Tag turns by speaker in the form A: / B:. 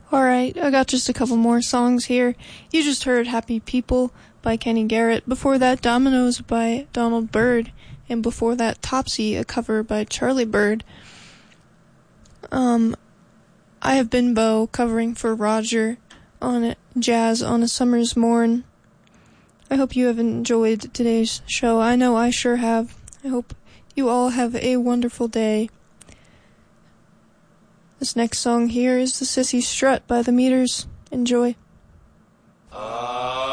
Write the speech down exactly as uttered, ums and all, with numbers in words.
A: Alright, I got just a couple more songs here. You just heard Happy People by Kenny Garrett. Before that, Dominoes by Donald Byrd. And before that, Topsy, a cover by Charlie Byrd. Um, I have been Bo, covering for Roger on Jazz on a Summer's Morn. I hope you have enjoyed today's show. I know I sure have. I hope you all have a wonderful day. This next song here is The Sissy Strut by The Meters. Enjoy.
B: Uh...